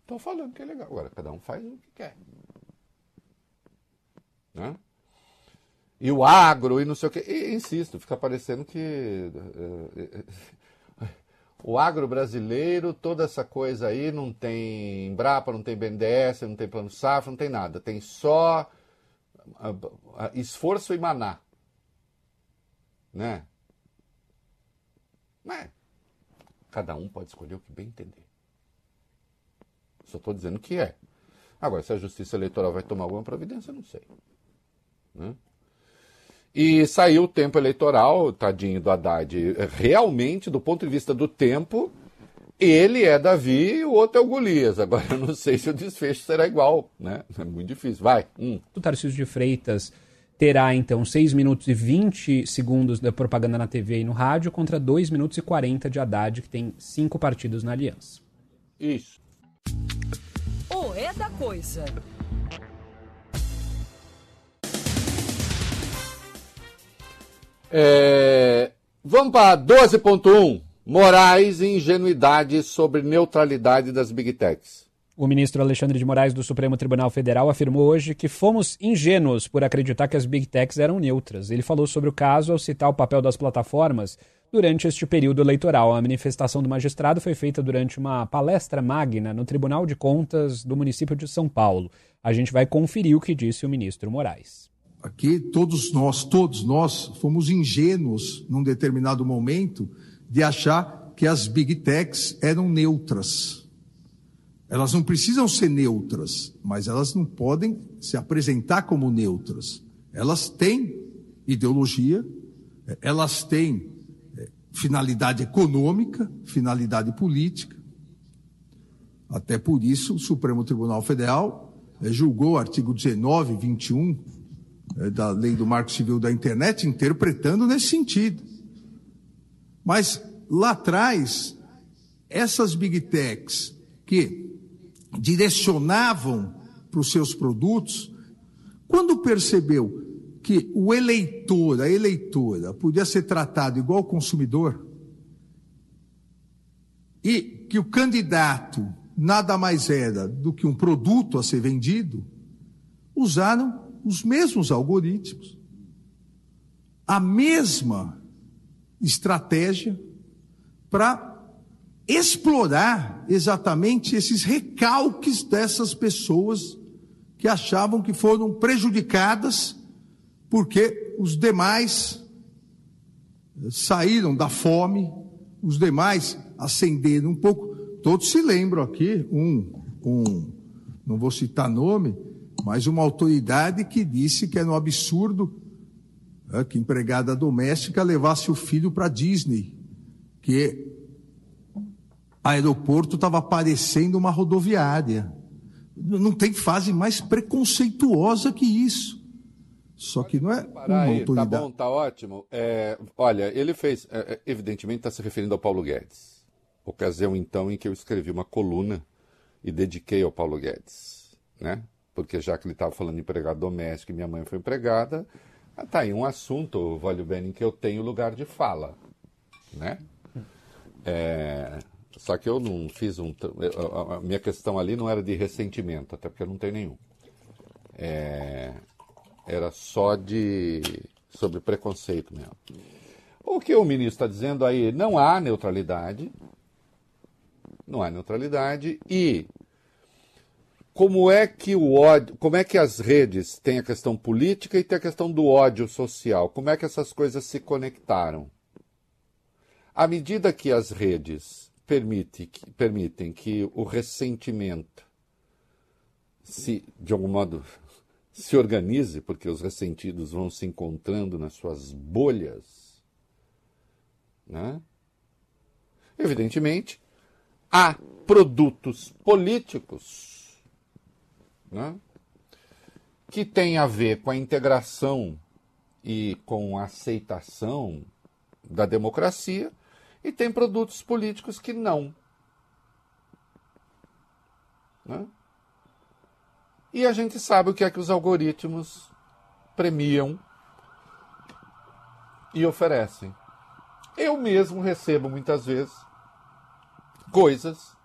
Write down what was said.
Estou falando que é legal. Agora, cada um faz o que quer. Né? E o agro e não sei o quê. E, insisto, fica parecendo que o agro brasileiro, toda essa coisa aí, não tem Embrapa, não tem BNDES, não tem Plano Safra, não tem nada. Tem só esforço e maná. Né? Mas cada um pode escolher o que bem entender. Só estou dizendo que é. Agora, se a Justiça Eleitoral vai tomar alguma providência, eu não sei. Né? E saiu o tempo eleitoral, tadinho do Haddad. Realmente, do ponto de vista do tempo, ele é Davi e o outro é o Golias. Agora, eu não sei se o desfecho será igual. Né? É muito difícil. Vai. O Tarcísio de Freitas terá, então, 6 minutos e 20 segundos da propaganda na TV e no rádio contra 2 minutos e 40 de Haddad, que tem 5 partidos na aliança. Isso. O É da Coisa. Vamos para 12.1. Moraes e ingenuidade sobre neutralidade das Big Techs. O ministro Alexandre de Moraes do Supremo Tribunal Federal afirmou hoje que fomos ingênuos por acreditar que as Big Techs eram neutras. Ele falou sobre o caso ao citar o papel das plataformas durante este período eleitoral. A manifestação do magistrado foi feita durante uma palestra magna no Tribunal de Contas do município de São Paulo. A gente vai conferir o que disse o ministro Moraes. Aqui todos nós fomos ingênuos num determinado momento de achar que as Big Techs eram neutras. Elas não precisam ser neutras, mas elas não podem se apresentar como neutras. Elas têm ideologia, elas têm finalidade econômica, finalidade política. Até por isso, o Supremo Tribunal Federal julgou o artigo 19, 21 da Lei do Marco Civil da Internet, interpretando nesse sentido. Mas, lá atrás, essas Big Techs que direcionavam para os seus produtos, quando percebeu que o eleitor, a eleitora, podia ser tratado igual ao consumidor e que o candidato nada mais era do que um produto a ser vendido, usaram os mesmos algoritmos, a mesma estratégia para explorar exatamente esses recalques dessas pessoas que achavam que foram prejudicadas porque os demais saíram da fome, os demais ascenderam um pouco. Todos se lembram aqui, não vou citar nome, mas uma autoridade que disse que era um absurdo que empregada doméstica levasse o filho para Disney, que aeroporto estava parecendo uma rodoviária. Não tem fase mais preconceituosa que isso. Só que não é uma autoridade. Tá bom, tá ótimo. Olha, ele fez, evidentemente está se referindo ao Paulo Guedes. Ocasião, então, em que eu escrevi uma coluna e dediquei ao Paulo Guedes, né? Porque já que ele estava falando de empregado doméstico e minha mãe foi empregada, tá aí um assunto, Vólio Bene, em que eu tenho lugar de fala, né? Só que eu não fiz a minha questão ali não era de ressentimento, até porque eu não tenho nenhum. Era só sobre preconceito mesmo. O que o ministro está dizendo aí, não há neutralidade e como é que o ódio, como é que as redes têm a questão política e tem a questão do ódio social? Como é que essas coisas se conectaram? À medida que as redes permitem que o ressentimento de algum modo se organize, porque os ressentidos vão se encontrando nas suas bolhas, né? Evidentemente, há produtos políticos, né, que têm a ver com a integração e com a aceitação da democracia, e tem produtos políticos que não. Né? E a gente sabe o que é que os algoritmos premiam e oferecem. Eu mesmo recebo muitas vezes coisas